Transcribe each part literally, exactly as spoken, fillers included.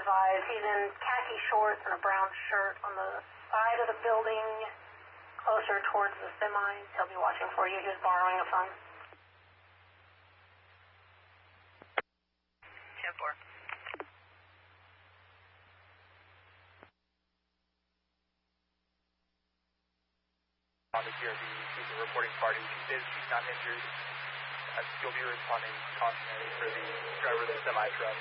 advise. He's in khaki shorts and a brown shirt on the side of the building, closer towards the semis. He'll be watching for you. He's borrowing a phone. ten four. On the G R B, she's a reporting party. She says she's not injured. Uh, you'll be responding cautionary for the driver of the semi-truck.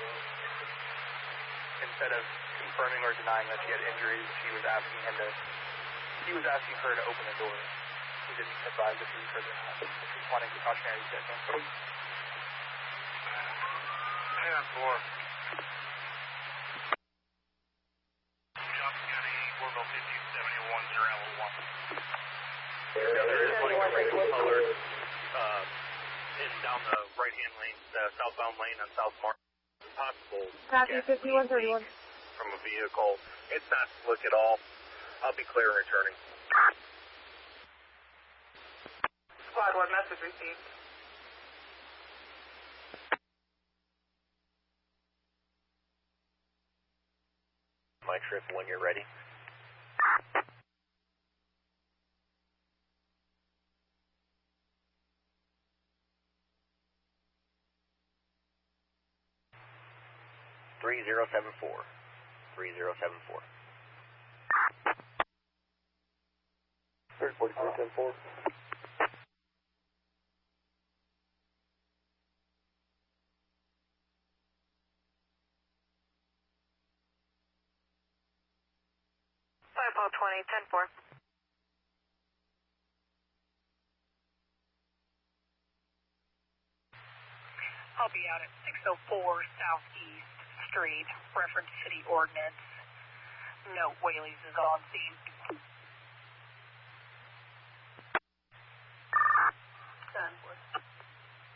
Instead of confirming or denying that she had injuries, she was asking him to, he was asking her to open the door. He didn't advise if he was further responding to cautionary statement. ten four. Johnson County, Warville fifteen seventy-one, zero one. Yeah, there is like a rainbow color uh, in down the right-hand lane, the southbound lane on South Mark. Possible. Copy, fifty-one thirty-one. From a vehicle. It's not slick at all. I'll be clear returning. Squad one, message received. Mike Schiff, when you're ready. three zero seven four. three zero seven four. third forty-four, ten four. five oh twenty, ten four. I'll be out at six oh four Southeast Street, reference city ordinance. Note Whaley's is on scene.